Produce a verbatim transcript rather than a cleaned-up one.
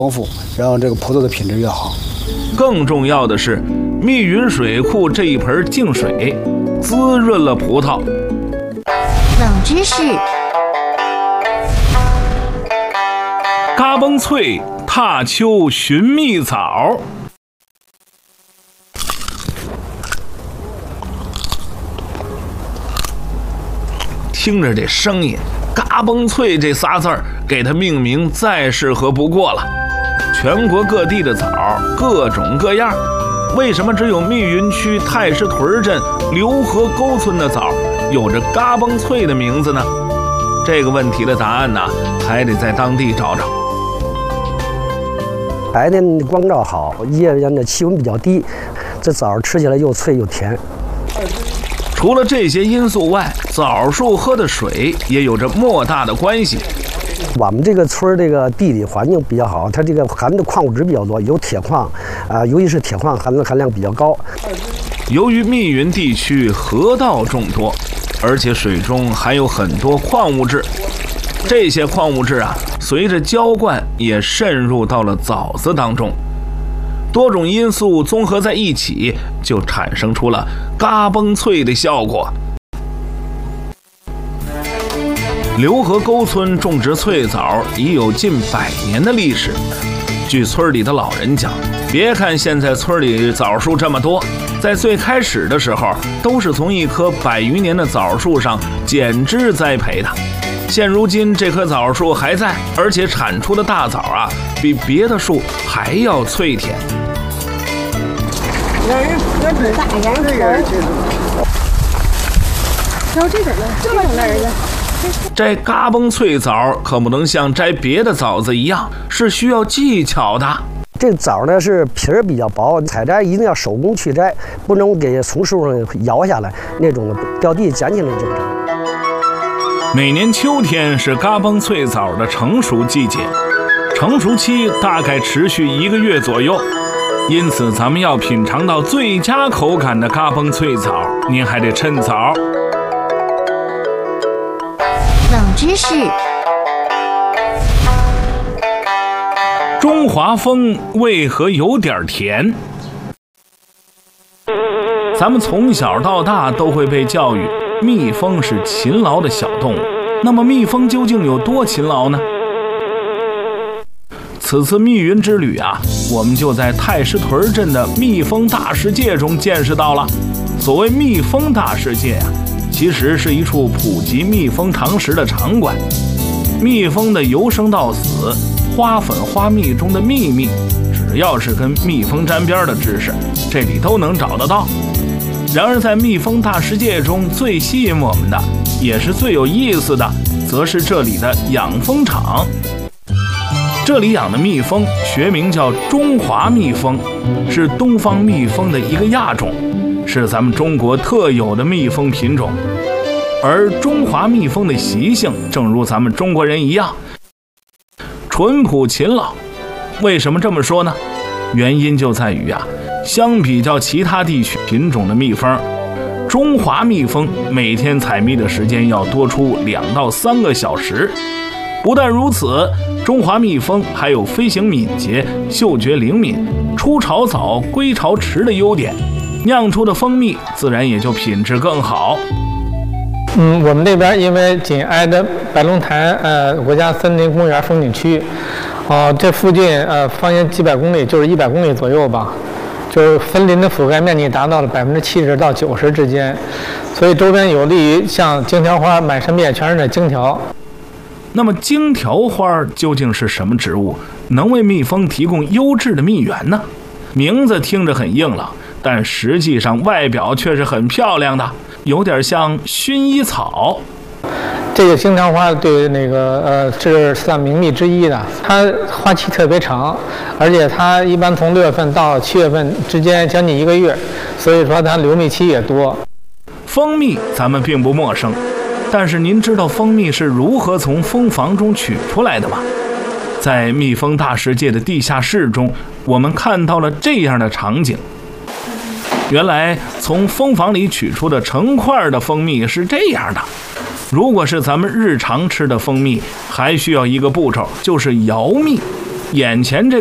丰富，然后这个葡萄的品质越好。 更重要的是，密云水库这一盆净水滋润了葡萄。 冷知识： 嘎嘣脆，踏秋寻蜜枣。听着这声音，嘎嘣脆这仨字儿，给它命名再适合不过了。全国各地的枣各种各样，为什么只有密云区太师屯镇刘河沟村的枣有着嘎嘣脆的名字呢？这个问题的答案呢，还得在当地找找。 白天光照好，夜间的气温比较低，这枣吃起来又脆又甜。 除了这些因素外，枣树喝的水也有着莫大的关系。 我们这个村这个地理环境比较好，它这个含的矿物质比较多，有铁矿，啊、呃，尤其是铁矿含的含量比较高。 由于密云地区河道众多，而且水中含有很多矿物质，这些矿物质啊，随着浇灌也渗入到了枣子当中。多种因素综合在一起，就产生出了嘎嘣脆的效果。刘河沟村种植脆枣已有近百年的历史。据村里的老人讲，别看现在村里枣树这么多，在最开始的时候都是从一棵百余年的枣树上剪枝栽培的。现如今这棵枣树还在，而且产出的大枣啊，比别的树还要脆甜。 让人喝这大眼口，挑这个了，这么那儿的。 摘嘎嘣脆枣可不能像摘别的枣子一样，是需要技巧的。 这枣呢是皮儿比较薄，采摘一定要手工去摘，不能给从树上摇下来，那种掉地捡起来就不成。 每年秋天是嘎嘣脆枣的成熟季节，成熟期大概持续一个月左右。因此，咱们要品尝到最佳口感的嘎嘣脆枣，您还得趁早。 冷知识： 中华蜂为何有点甜？咱们从小到大都会被教育，蜜蜂是勤劳的小动物。那么，蜜蜂究竟有多勤劳呢？此次密云之旅啊，我们就在太师屯镇的蜜蜂大世界中见识到了。所谓蜜蜂大世界啊，其实是一处普及蜜蜂常识的场馆。蜜蜂的由生到死，花粉花蜜中的秘密，只要是跟蜜蜂沾边的知识，这里都能找得到。然而在蜜蜂大世界中，最吸引我们的，也是最有意思的，则是这里的养蜂场。这里养的蜜蜂学名叫中华蜜蜂，是东方蜜蜂的一个亚种，是咱们中国特有的蜜蜂品种。而中华蜜蜂的习性正如咱们中国人一样，淳朴勤劳。为什么这么说呢？原因就在于啊，相比较其他地区品种的蜜蜂，中华蜜蜂每天采蜜的时间要多出两到三个小时。不但如此，中华蜜蜂还有飞行敏捷、嗅觉灵敏、出巢早、归巢迟的优点，酿出的蜂蜜自然也就品质更好。 嗯，我们这边因为紧挨着白龙潭呃国家森林公园风景区，哦、呃，这附近呃方圆几百公里，就是一百公里左右吧，就是森林的覆盖面积达到了百分之七十到九十之间，所以周边有利于像荆条花满山遍全是的荆条。 那么荆条花究竟是什么植物，能为蜜蜂提供优质的蜜源呢？名字听着很硬朗，但实际上外表却是很漂亮的，有点像薰衣草。 这个荆条花对那个呃是算名蜜之一的，它花期特别长，而且它一般从六月份到七月份之间将近一个月，所以说它流蜜期也多。 蜂蜜咱们并不陌生，但是您知道蜂蜜是如何从蜂房中取出来的吗？在蜜蜂大世界的地下室中，我们看到了这样的场景。原来从蜂房里取出的成块的蜂蜜是这样的。如果是咱们日常吃的蜂蜜，还需要一个步骤，就是摇蜜。 眼前这